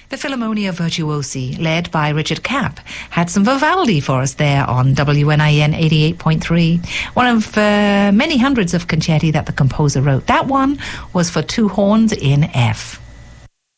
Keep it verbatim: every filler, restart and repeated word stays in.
The Philharmonia Virtuosi, led by Richard Kapp, had some Vivaldi for us there on W N I N eighty-eight point three. One of uh, many hundreds of concerti that the composer wrote. That one was for two horns in F.